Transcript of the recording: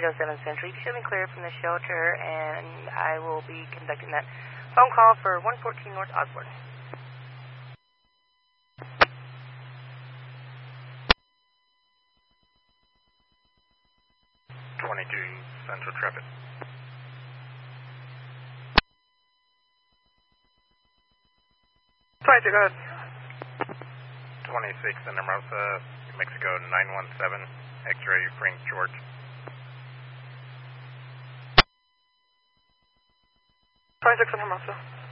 807 Central. You should be cleared from the shelter, and I will be conducting that phone call for 114 North Osborne. 22 Central Traffic. 22, go ahead. 26 in Hermosa, New Mexico 917, X-ray Frank George. 26 in Hermosa.